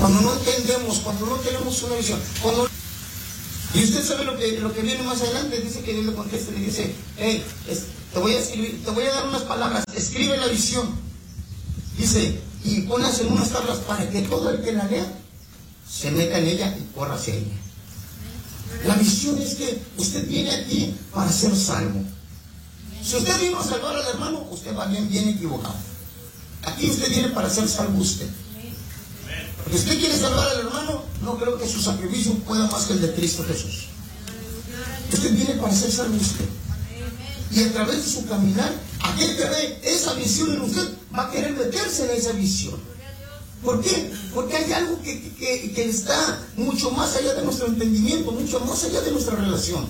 Cuando no entendemos, cuando no tenemos una visión, y usted sabe lo que viene más adelante. Dice que Dios le contesta y le dice: hey, te voy a dar unas palabras, escribe la visión. Dice, y ponlas en unas tablas para que todo el que la lea se meta en ella y corra hacia ella. La visión es que usted viene aquí para ser salvo. Si usted vino a salvar al hermano, usted va bien equivocado. Aquí usted viene para ser salvo usted. Porque si usted quiere salvar al hermano, no creo que su sacrificio pueda más que el de Cristo Jesús. Usted viene para ser salvo usted. Y a través de su caminar, aquel que ve esa visión en usted va a querer meterse en esa visión. ¿Por qué? Porque hay algo que está mucho más allá de nuestro entendimiento, mucho más allá de nuestra relación.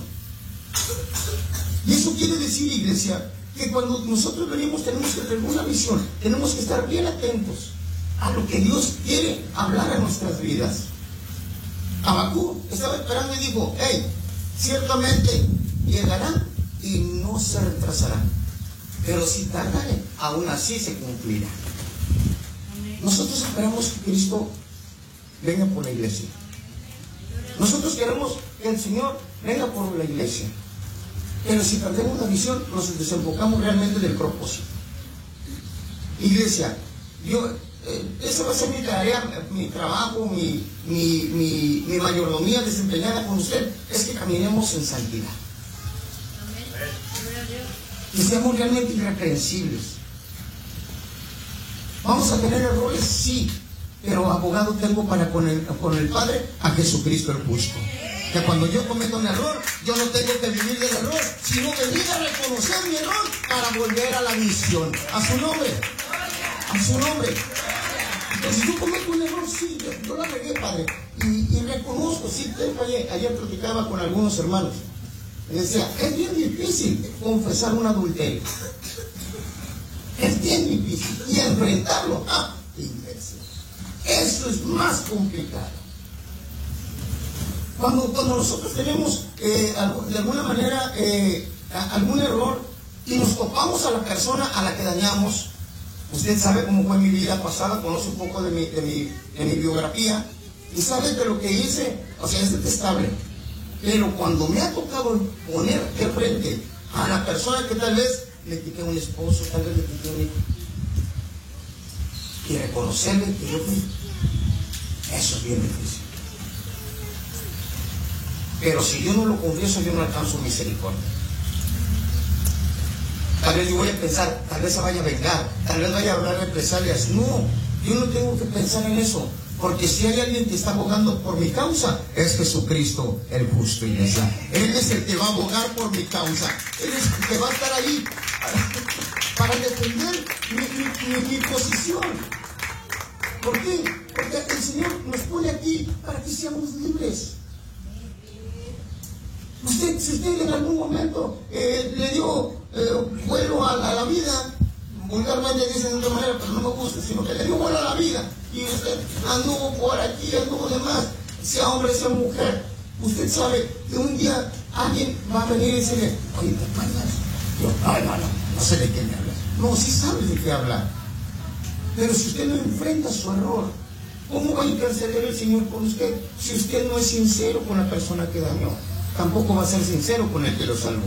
Y eso quiere decir, iglesia, que cuando nosotros venimos tenemos que tener una visión, tenemos que estar bien atentos a lo que Dios quiere hablar a nuestras vidas. Habacuc estaba esperando y dijo: hey, ciertamente llegará y no se retrasará, pero si tardare, aún así se cumplirá. Nosotros esperamos que Cristo venga por la iglesia. Nosotros queremos que el Señor venga por la iglesia. Pero si perdemos la visión, nos desenfocamos realmente del propósito. Iglesia, esa va a ser mi tarea, mi trabajo, mi mayordomía desempeñada con usted, es que caminemos en santidad. Que seamos realmente irreprensibles. ¿Vamos a tener errores? Sí, pero abogado tengo para con el Padre a Jesucristo el justo. Que cuando yo cometo un error, yo no tengo que vivir del error, sino venir a reconocer mi error para volver a la visión. A su nombre. A su nombre. Entonces, si yo cometo un error, sí, yo la regué, Padre. Y reconozco, sí, te fallé. Ayer platicaba con algunos hermanos. Y decía, es bien difícil confesar un adulterio. Es bien difícil. Y enfrentarlo, eso es más complicado. Cuando nosotros tenemos de alguna manera algún error y nos topamos a la persona a la que dañamos, usted sabe cómo fue mi vida pasada, conoce un poco de mi biografía y sabe que lo que hice, o sea, es detestable. Pero cuando me ha tocado poner de frente a la persona que tal vez le quité un esposo, tal vez le quité un hijo, y reconocerle que yo fui, eso es bien difícil. Pero si yo no lo confieso, yo no alcanzo misericordia. Tal vez yo voy a pensar, tal vez se vaya a vengar, tal vez vaya a hablar represalias. No, yo no tengo que pensar en eso. Porque si hay alguien que está abogando por mi causa, es Jesucristo el justo, iglesia. Él es el que va a abogar por mi causa. Él es el que va a estar ahí para defender mi posición. ¿Por qué? Porque el Señor nos pone aquí para que seamos libres. Si usted en algún momento le dio vuelo a la vida, vulgarmente dicen de otra manera, pero no me gusta, sino que le dio vuelo a la vida, y usted anduvo por aquí, anduvo demás, sea hombre, sea mujer, usted sabe que un día alguien va a venir y decirle: oye, ¿te acuerdas? Yo, no sé de qué me hablas. No, sí sabes de qué hablar. Pero si usted no enfrenta su error, ¿cómo va a interceder el Señor con usted si usted no es sincero con la persona que dañó? Tampoco va a ser sincero con el que lo salvó.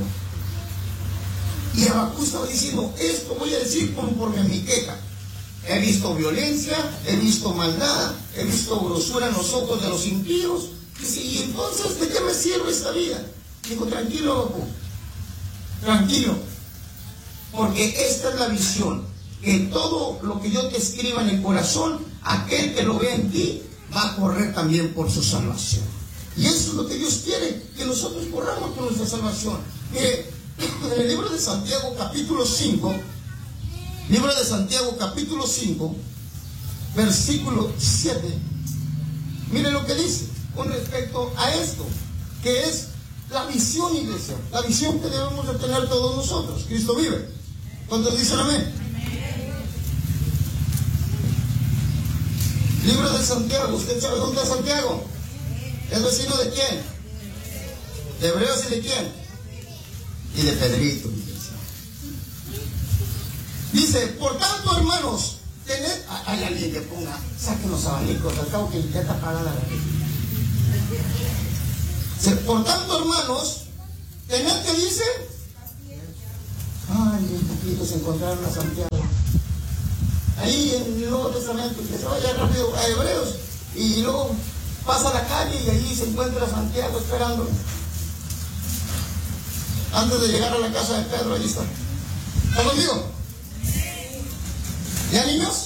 Y Habacuc estaba diciendo: esto voy a decir conforme a mi queja. He visto violencia, he visto maldad, he visto grosura en los ojos de los impíos. Y entonces, ¿de qué me sirve esta vida? Dijo: tranquilo, Habacuc, tranquilo, porque esta es la visión, que todo lo que yo te escriba en el corazón, aquel que lo vea en ti va a correr también por su salvación. Y eso es lo que Dios quiere, que nosotros corramos por nuestra salvación. Mire, en el libro de Santiago capítulo 5, versículo 7, mire lo que dice con respecto a esto, que es la visión, iglesia, la visión que debemos de tener todos nosotros. Cristo vive. ¿Cuántos dicen amén? Libro de Santiago. ¿Usted sabe dónde es Santiago? ¿Es vecino de quién? ¿De Hebreos y de quién? Y de Pedrito. Dice: por tanto, hermanos, hay alguien que ponga, saquen los abanicos, al cabo que ya está apagada la luz. Por tanto, hermanos, tened que dice, ay, un poquito se encontraron a Santiago. Ahí en el Nuevo Testamento, que se vaya rápido a Hebreos, y luego pasa a la calle y ahí se encuentra Santiago esperando. Antes de llegar a la casa de Pedro, ahí está. ¿Está conmigo? ¿Ya, niños?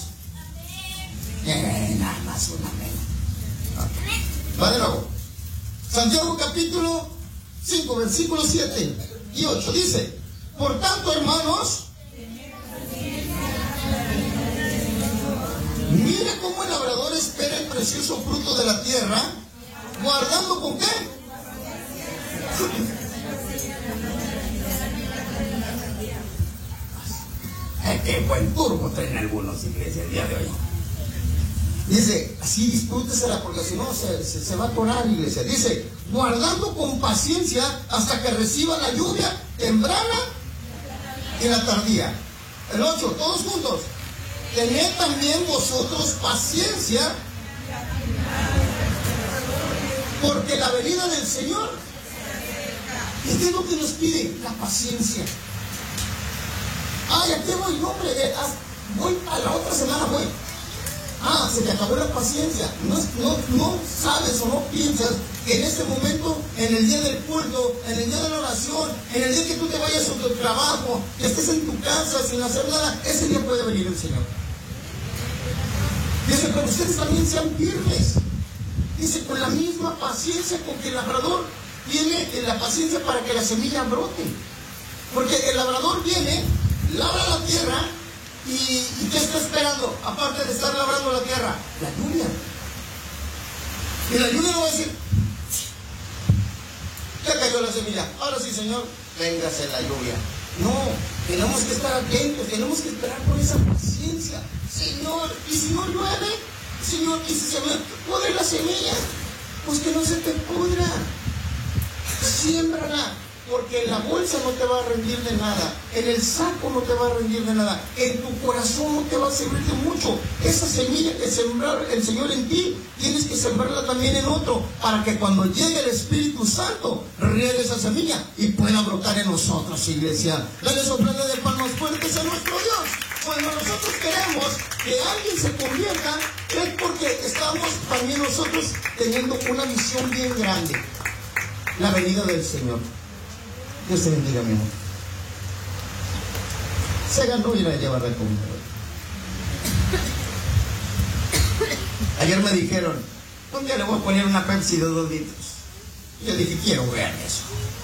Nada más una menos. Va de nuevo. Santiago capítulo 5, versículos 7 y 8 dice: por tanto, hermanos, mira cómo el labrador espera el precioso fruto de la tierra, guardando ¿con qué? Qué buen turbo traen algunos, iglesia, el día de hoy. Dice, así disfrútesela, porque si no se va a atorar, iglesia. Dice, guardando con paciencia hasta que reciba la lluvia temprana y la tardía. El 8, todos juntos. Tened también vosotros paciencia, porque la venida del Señor, ¿qué es lo que nos pide? La paciencia. Ay, ¿a qué voy? No, hombre, voy a la otra semana, voy. Ah, se te acabó la paciencia. No sabes o no piensas que en este momento, en el día del culto, en el día de la oración, en el día que tú te vayas a tu trabajo, que estés en tu casa sin hacer nada, ese día puede venir el Señor. Dice, pero ustedes también sean firmes. Dice, con la misma paciencia con que el labrador tiene la paciencia para que la semilla brote. Porque el labrador viene, labra la tierra y ¿qué está esperando? Aparte de estar labrando la tierra, la lluvia. Y la lluvia no va a decir, ya cayó la semilla, ahora sí, Señor, véngase la lluvia. No, tenemos que estar atentos, tenemos que esperar con esa paciencia. Señor, y si no llueve, Señor, y si se me pudre la semilla, pues que no se te pudra. Siémbrala, porque en la bolsa no te va a rendir de nada, en el saco no te va a rendir de nada, en tu corazón no te va a servir de mucho. Esa semilla que sembrar el Señor en ti, tienes que sembrarla también en otro, para que cuando llegue el Espíritu Santo, riegue esa semilla y pueda brotar en nosotros, iglesia. Dale soplada de palmas fuertes a nuestro Dios. Cuando nosotros queremos que alguien se convierta, es porque estamos también nosotros teniendo una visión bien grande: la venida del Señor. Dios te bendiga, mi amor. Se ganó ir a llevar de comer. Ayer me dijeron, un día le voy a poner una Pepsi de 2 litros. Yo dije, quiero ver eso.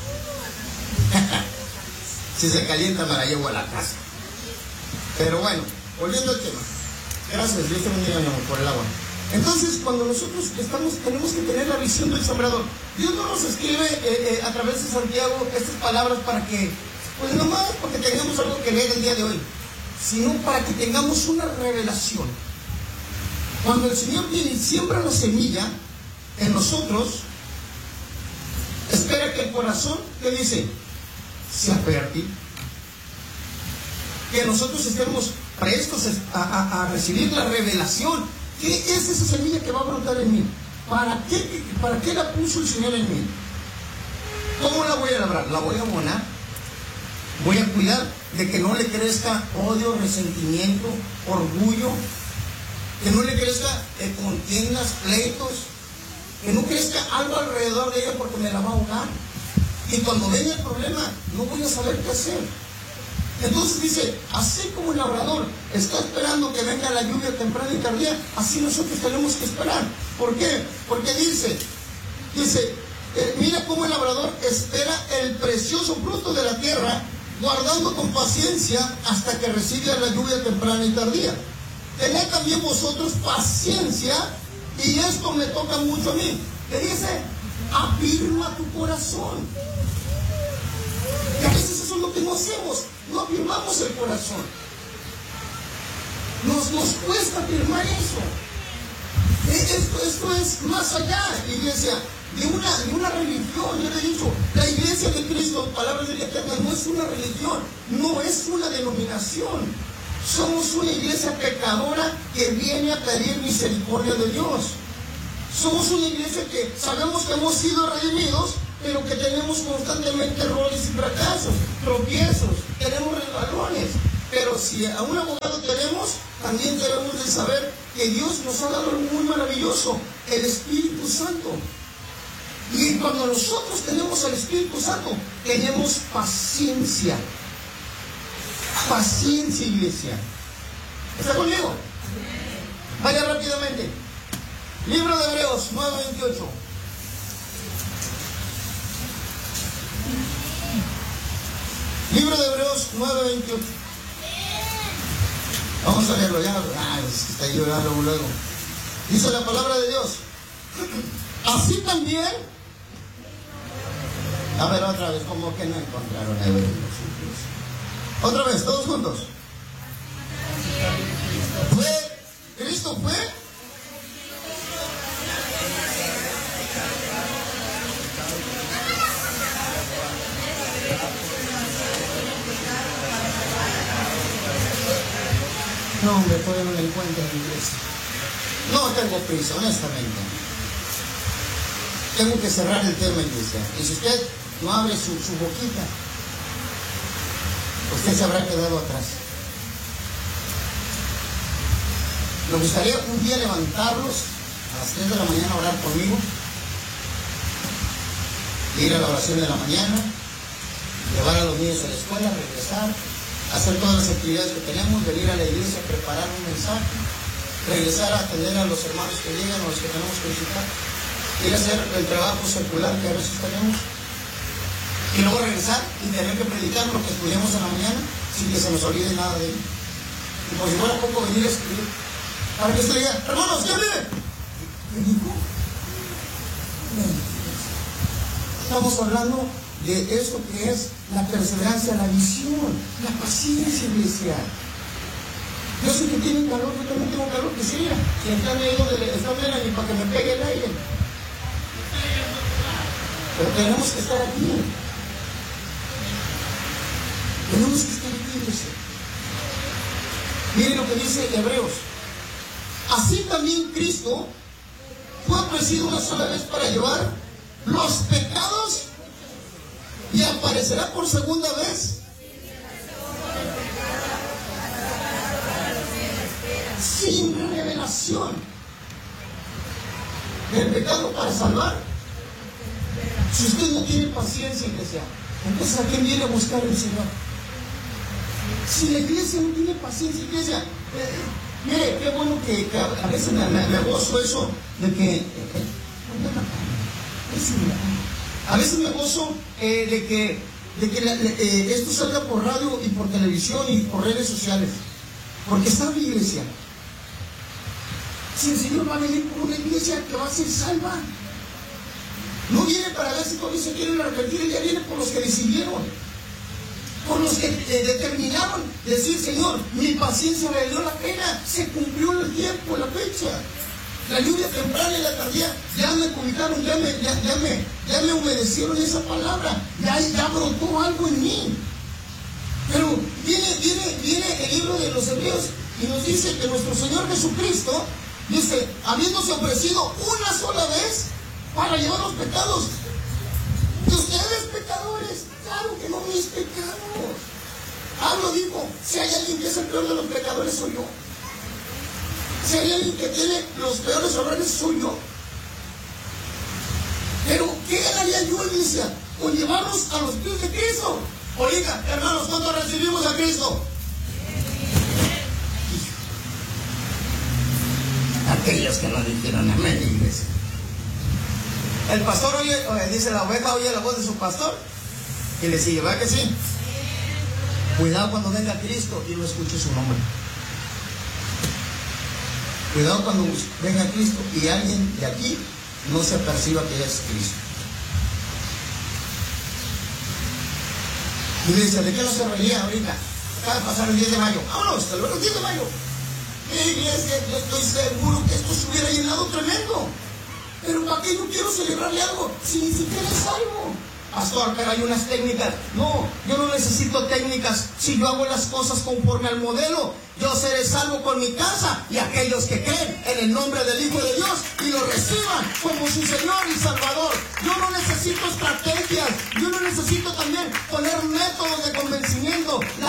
Si se calienta me la llevo a la casa. Pero bueno, volviendo al tema. Gracias, Dios te bendiga, mi amor, por el agua. Entonces, cuando nosotros tenemos que tener la visión del sembrador. Dios no nos escribe a través de Santiago estas palabras para que, pues nomás porque tengamos algo que leer el día de hoy, sino para que tengamos una revelación. Cuando el Señor viene y siembra la semilla en nosotros, espera que el corazón, ¿qué dice? Sea fértil. Que nosotros estemos prestos a recibir la revelación. ¿Qué es esa semilla que va a brotar en mí? ¿Para qué la puso el Señor en mí? ¿Cómo la voy a labrar? ¿La voy a abonar? ¿Voy a cuidar de que no le crezca odio, resentimiento, orgullo? ¿Que no le crezca contiendas, pleitos? ¿Que no crezca algo alrededor de ella porque me la va a ahogar? Y cuando venga el problema, no voy a saber qué hacer. Entonces dice, así como el labrador está esperando que venga la lluvia temprana y tardía, así nosotros tenemos que esperar. ¿Por qué? Porque dice, mira cómo el labrador espera el precioso fruto de la tierra, guardando con paciencia hasta que reciba la lluvia temprana y tardía. Tened también vosotros paciencia, y esto me toca mucho a mí. ¿Qué dice? Afirma tu corazón. Y a veces eso es lo que no hacemos, no afirmamos el corazón. Nos cuesta afirmar eso. Esto es más allá, iglesia, de una religión. Yo le he dicho, la iglesia de Cristo, palabras del Eterno, no es una religión, no es una denominación. Somos una iglesia pecadora que viene a pedir misericordia de Dios. Somos una iglesia que sabemos que hemos sido redimidos, pero que tenemos constantemente errores y fracasos, tropiezos, tenemos resbalones. Pero si a un abogado tenemos, también debemos de saber que Dios nos ha dado algo muy maravilloso, el Espíritu Santo. Y cuando nosotros tenemos al Espíritu Santo, tenemos paciencia. Paciencia, iglesia. ¿Está conmigo? Vaya rápidamente. Libro de Hebreos 9:28. Libro de Hebreos 9:28. Vamos a leerlo ya. Es que está llorando luego. Dice la palabra de Dios. Así también. A ver, otra vez, como que no encontraron a Hebreos. Otra vez, todos juntos. Cristo fue. No, hombre, todavía no lo encuentro en inglés. No tengo prisa, honestamente. Tengo que cerrar el tema, iglesia. Y si usted no abre su boquita, usted se habrá quedado atrás. Me gustaría un día levantarlos a las 3 de la mañana a orar conmigo, ir a la oración de la mañana, llevar a los niños a la escuela, regresar, hacer todas las actividades que tenemos, venir a la iglesia, preparar un mensaje, regresar a atender a los hermanos que llegan o los que tenemos que visitar, ir a hacer el trabajo secular que a veces tenemos, y luego regresar y tener que predicar lo que estudiamos en la mañana sin que se nos olvide nada de él. Y por si fuera poco, venir a escribir para que usted diga, hermanos, ¿qué vive? ¿Qué dijo? Estamos hablando de esto que es la perseverancia, la visión, la paciencia, iglesia. Yo sé que tienen calor, yo también tengo calor, que sí, si están ni para que me pegue el aire. Pero tenemos que estar aquí. Tenemos que estar aquí, iglesia. Miren lo que dice Hebreos. Así también Cristo fue ofrecido una sola vez para llevar los pecados y aparecerá por segunda vez sin revelación del pecado para salvar. Si usted no tiene paciencia, iglesia, entonces ¿a quién viene a buscar el Señor? Si la iglesia no tiene paciencia, iglesia, mire, qué bueno que a veces me gozo eso de que a veces me gozo de que esto salga por radio y por televisión y por redes sociales, porque está mi iglesia. Si el Señor va a venir por una iglesia que va a ser salva, no viene para ver si todos se quieren arrepentir, Él ya viene por los que decidieron, por los que determinaron decir, Señor, mi paciencia valió la pena, se cumplió el tiempo, la fecha. La lluvia temprana y la tardía ya me publicaron, ya me humedecieron esa palabra, ya brotó algo en mí. Pero viene el libro de los Hebreos y nos dice que nuestro Señor Jesucristo, dice, habiéndose ofrecido una sola vez para llevar los pecados de ustedes, pecadores, claro que no mis pecados. Pablo dijo, si hay alguien que es el peor de los pecadores, soy yo. Si hay alguien que tiene los peores errores, soy yo. Pero, ¿qué ganaría yo, iglesia, con llevarnos a los pies de Cristo? Oiga, hermanos, ¿cuánto recibimos a Cristo? Aquellos que no dijeron amén, iglesia. El pastor oye, dice la oveja oye la voz de su pastor y le sigue, ¿verdad que sí? Cuidado cuando venga Cristo y no escuche su nombre. Cuidado cuando venga Cristo y alguien de aquí no se perciba que es Cristo. Iglesia, ¿de qué no se reiría ahorita? Acaba de pasar el 10 de mayo. ¡Vámonos! ¡Celebramos el 10 de mayo! Iglesia, yo estoy seguro que esto se hubiera llenado tremendo. Pero ¿para qué yo quiero celebrarle algo si ni siquiera es algo? pastor, pero hay unas técnicas. No, yo no necesito técnicas. Si yo hago las cosas conforme al modelo, yo seré salvo con mi casa y aquellos que creen en el nombre del Hijo de Dios y lo reciban como su Señor y Salvador. Yo no necesito estrategias, yo no necesito también poner métodos de convencimiento.